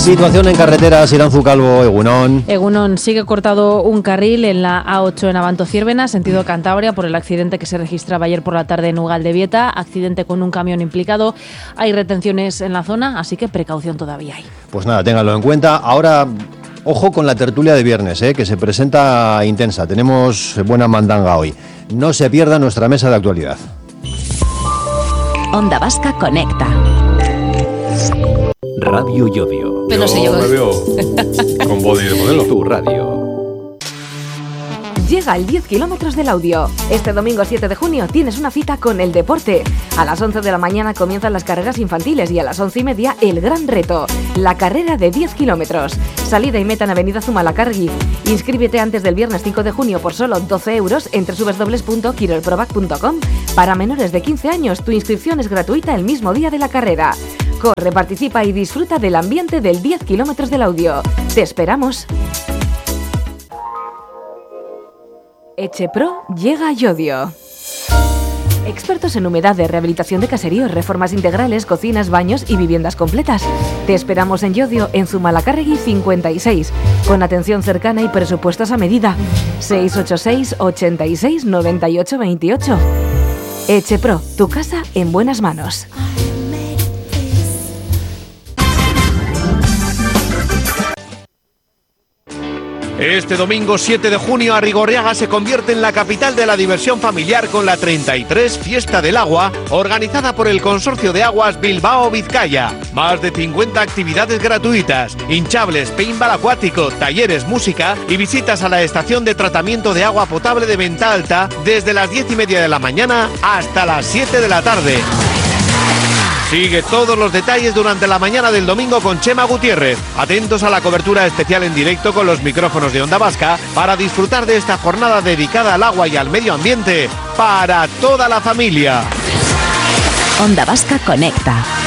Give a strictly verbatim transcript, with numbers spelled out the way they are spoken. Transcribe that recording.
Situación en carreteras, Iranzu Calvo, Egunon. Egunon, sigue cortado un carril en la A ocho en Abanto Ciervena, sentido Cantabria, por el accidente que se registraba ayer por la tarde en Ugaldebieta, accidente con un camión implicado. Hay retenciones en la zona, así que precaución todavía hay. Pues nada, ténganlo en cuenta. Ahora, ojo con la tertulia de viernes, ¿eh? Que se presenta intensa. Tenemos buena mandanga hoy. No se pierda nuestra mesa de actualidad. Onda Vasca Conecta. Radio Yodio. Pero yo me veo con body de modelo. Tu radio. Llega el diez kilómetros del audio. Este domingo siete de junio tienes una cita con el deporte. A las once de la mañana comienzan las carreras infantiles y a las once y media el gran reto, la carrera de diez kilómetros. Salida y meta en Avenida Zumalacárregui. Inscríbete antes del viernes cinco de junio por solo doce euros en doble u doble u doble u punto kirolprovac punto com. Para menores de quince años, tu inscripción es gratuita el mismo día de la carrera. Corre, participa y disfruta del ambiente del diez kilómetros del audio. ¡Te esperamos! Echepro llega a Yodio. Expertos en humedades, rehabilitación de caseríos, reformas integrales, cocinas, baños y viviendas completas. Te esperamos en Yodio, en Zumalacárregui cincuenta y seis, con atención cercana y presupuestos a medida. seis ocho seis, ochenta y seis, noventa y ocho veintiocho. Echepro, tu casa en buenas manos. Este domingo siete de junio Arrigorriaga se convierte en la capital de la diversión familiar con la treinta y tres Fiesta del Agua, organizada por el Consorcio de Aguas Bilbao Vizcaya. Más de cincuenta actividades gratuitas, hinchables, paintball acuático, talleres, música y visitas a la estación de tratamiento de agua potable de Venta Alta desde las diez y media de la mañana hasta las siete de la tarde. Sigue todos los detalles durante la mañana del domingo con Chema Gutiérrez. Atentos a la cobertura especial en directo con los micrófonos de Onda Vasca para disfrutar de esta jornada dedicada al agua y al medio ambiente para toda la familia. Onda Vasca Conecta.